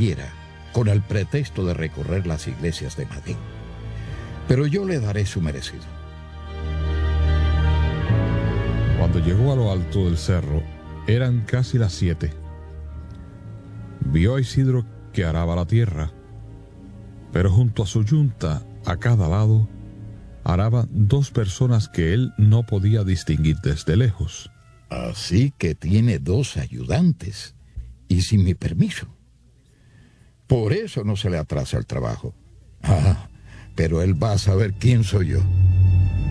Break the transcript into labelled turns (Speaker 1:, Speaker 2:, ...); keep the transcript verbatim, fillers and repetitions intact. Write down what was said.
Speaker 1: siguiera con el pretexto de recorrer las iglesias de Madrid. Pero yo le daré su merecido.
Speaker 2: Cuando llegó a lo alto del cerro, eran casi las siete. Vio a Isidro que araba la tierra, pero junto a su yunta, a cada lado, araban dos personas que él no podía distinguir desde lejos.
Speaker 1: Así que tiene dos ayudantes, y sin mi permiso. Por eso no se le atrasa el trabajo. Ah, pero él va a saber quién soy yo.